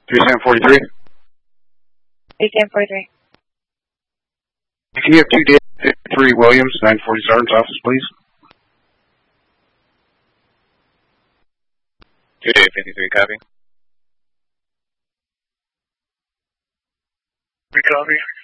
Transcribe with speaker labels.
Speaker 1: 3743.
Speaker 2: 3743.
Speaker 1: Can you have 2-53 Williams, 940 Sergeant's office, please?
Speaker 3: 2-53, copy.
Speaker 4: We copy.